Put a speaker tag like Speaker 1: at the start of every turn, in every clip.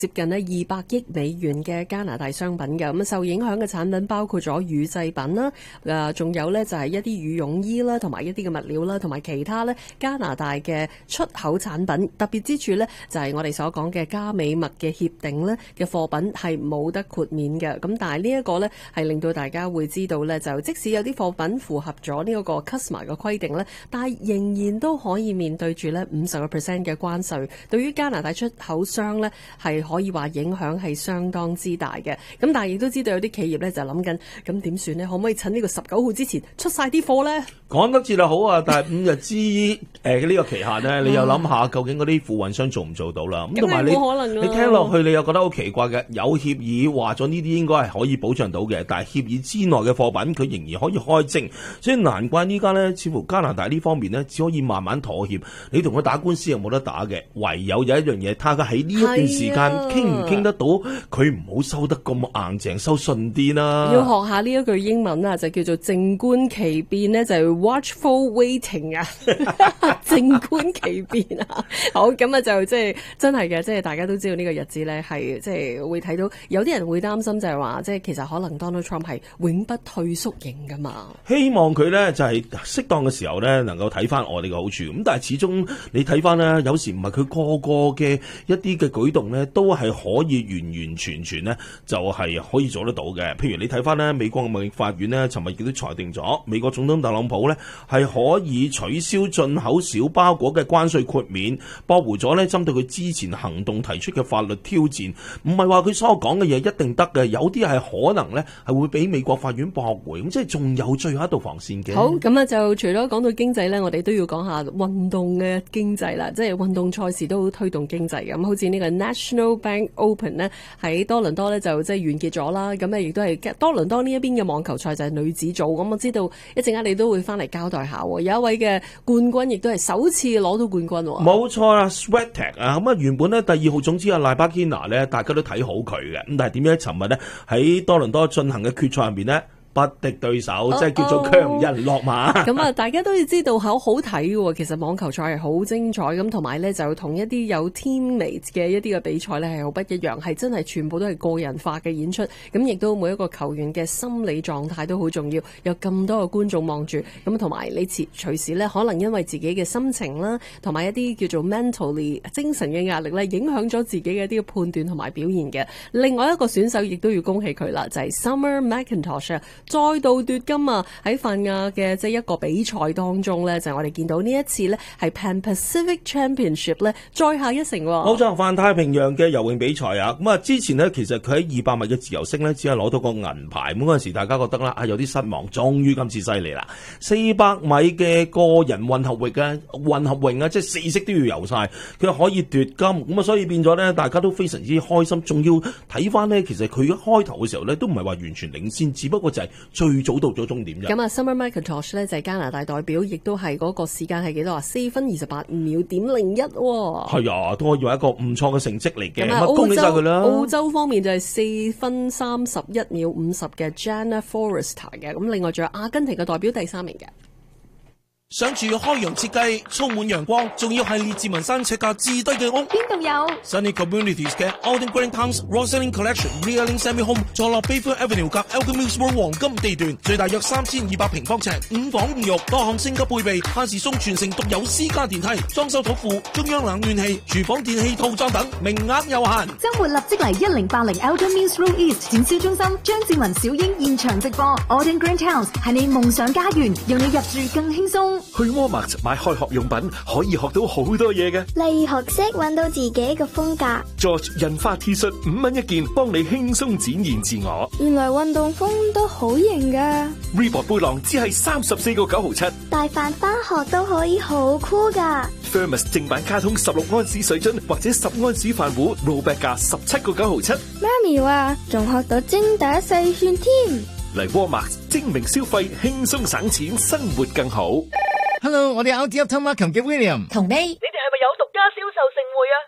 Speaker 1: 接近呢200億美元嘅加拿大商品嘅，咁受影響嘅產品包括咗乳製品啦，仲有呢就係一啲羽絨衣啦，同埋一啲嘅物料啦，同埋其他呢加拿大嘅出口產品。特別之處呢，就係我哋所講嘅加美墨嘅協定呢嘅貨品係冇得豁免嘅。咁但係呢一個呢，係令到大家會知道呢，就即使有啲貨品符合咗呢一個 CUSMA 嘅規定呢，但係仍然都可以面對住呢50% 嘅關稅。對於加拿大出口商呢，係可以話影響係相當之大嘅，咁但係亦都知道有啲企業咧就諗緊，咁點算呢？可唔可以趁呢個19號之前出晒啲貨呢？
Speaker 2: 講得切就好啊，但係5日之呢個期限呢，你又諗下究竟嗰啲付運商做唔做到啦？咁同埋你聽落去，你又覺得好奇怪嘅，有協議話咗呢啲應該係可以保障到嘅，但係協議之內嘅貨品佢仍然可以開徵，所以難怪依家呢，似乎加拿大呢方面呢，只可以慢慢妥協。你同佢打官司又冇得打嘅，唯有有一樣嘢，睇下喺呢一段時間傾唔傾得到，佢唔好收得咁硬淨，收順啲啦。
Speaker 1: 要學下呢一句英文啊，就叫做靜觀其變呢，就係 watchful waiting 啊，靜觀其變啊。好，咁啊就即係真係嘅，即係大家都知道呢個日子咧係即係會睇到有啲人會擔心就係話，即係其實可能 Donald Trump 係永不退縮型噶嘛。
Speaker 2: 希望佢咧就係適當嘅時候咧能夠睇翻我哋嘅好處，咁但係始終你睇翻咧，有時唔係佢個個嘅一啲嘅舉動咧都係可以完完全全咧就係可以做得到嘅。譬如你睇翻咧美國嘅貿易法院咧，尋日亦都裁定咗美國總統特朗普咧係可以取消進口小包裹嘅關稅豁免，駁回咗咧針對佢之前行動提出嘅法律挑戰。唔係話佢所講嘅嘢一定得嘅，有啲係可能咧係會俾美國法院駁回，咁即係仲有最後一道防線嘅。
Speaker 1: 好，咁啊就除咗講到經濟咧，我哋都要講下運動嘅經濟啦，即係運動賽事都推動經濟嘅。咁好似呢個 National Bank Open 呢，喺多倫多咧就即係完結咗啦。咁亦都係多倫多呢一邊嘅網球賽就係女子組。咁我知道一陣間你都會翻嚟交代下，有一位嘅冠軍亦都係首次攞到冠軍。
Speaker 2: 冇錯啦 Swiatek 啊，咁啊原本呢第2號種子賴巴基娜呢，大家都睇好佢嘅，咁但係點解尋日呢喺多倫多進行嘅決賽入面呢，不敵對手，即係叫做強人落馬。咁
Speaker 1: 啊，大家都要知道好睇嘅。其實網球賽係好精彩，咁同埋咧就同一啲有 teammate 嘅一啲嘅比賽咧係好不一樣，係真係全部都係個人化嘅演出。咁亦都每一個球員嘅心理狀態都好重要，有咁多個觀眾望住，咁同埋你隨時咧可能因為自己嘅心情啦，同埋一啲叫做 mentally 精神嘅壓力咧，影響咗自己嘅一啲判斷同埋表現嘅。另外一個選手亦都要恭喜佢啦，就係 Summer McIntosh 再度奪金啊！喺泛亞嘅即係一個比賽當中咧，就係我哋見到呢一次咧係 Pan Pacific Championship 咧再下一城。
Speaker 2: 冇錯，泛太平洋嘅游泳比賽啊！咁啊，之前呢，其實佢喺200米嘅自由式呢，只係攞到個銀牌。咁嗰陣時大家覺得啦，有啲失望。終於今次犀利啦！400米嘅個人混合泳啊，即係4式都要游晒，佢可以奪金。咁啊，所以變咗呢，大家都非常之開心。仲要睇翻呢，其實佢一開頭嘅時候呢，都唔係話完全領先，只不過就係最早到咗終點啫。
Speaker 1: 咁啊 Summer McIntosh 咧就係加拿大代表，亦都係嗰個時間係幾多啊？4分28秒點01。
Speaker 2: 係啊，都可以話一個唔錯嘅成績嚟嘅。咁恭喜晒佢啦！
Speaker 1: 澳洲方面就係4分31秒50嘅 Jana Forrester 嘅。咁另外仲有阿根廷嘅代表第3名嘅。
Speaker 3: 想住開揚設計，充滿陽光，仲要係列治文山尺價至低嘅屋，
Speaker 4: 邊度有
Speaker 3: Sunny Communities 嘅 Alden Green Towns Roselling Collection Realing Semi Home 坐落 Bayfield Avenue 及 Elgin Mills Road 黃金地段，最大約3200平方尺，5房5浴，多項升級配備，限時送全城獨有私家電梯，裝修土庫，中央冷暖氣，廚房電器套裝等，名額有限。
Speaker 4: 周末立即嚟1080 Elgin Mills Road East 展銷中心，張志文小英現場直播 Alden Green Towns 係你夢想家園，讓你入住更輕鬆。
Speaker 5: 去 Walmart 買開學用品可以學到好多嘢嘅，
Speaker 6: 例如學識揾到自己嘅風格。
Speaker 5: George 印花 T 恤5蚊一件，幫你輕鬆展現自我。
Speaker 6: 原來運動風都好型噶。
Speaker 5: Reebok 背囊只係34個9毫7，
Speaker 6: 帶飯返學都可以好酷噶。
Speaker 5: Thermos 正版卡通16安士水樽或者10安士飯壺 ，rollback 價17個9毫7。
Speaker 6: 媽咪話仲學到精打細算添。
Speaker 5: 嚟 Walmart 精明消費，輕鬆省錢，生活更好。
Speaker 7: Hello， 我哋 RDF Town Markham 嘅 William
Speaker 8: 同你哋係咪有獨家銷售盛會啊？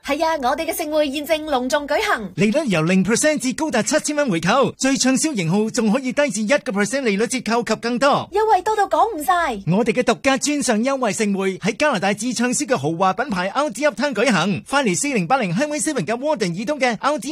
Speaker 7: 係啊，我哋嘅盛會現正隆重舉行，
Speaker 8: 利率由 0% 至高達7000蚊回購，最暢銷型號仲可以低至1% 利率折扣及更多，
Speaker 7: 優惠多到講唔晒。
Speaker 8: 我哋嘅獨家專上優惠盛會喺加拿大至暢銷嘅豪華品牌 RD Uptown 舉行，快嚟4080 Highway 7嘅 Warden 以東嘅 RD